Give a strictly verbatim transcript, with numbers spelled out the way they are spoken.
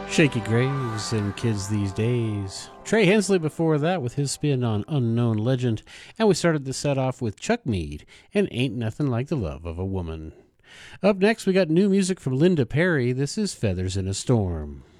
Shaky Graves and Kids These Days. Trey Hensley before that with his spin on Unknown Legend. And we started the set off with Chuck Mead and Ain't Nothing Like the Love of a Woman. Up next, we got new music from Linda Perry. This is Feathers in a Storm.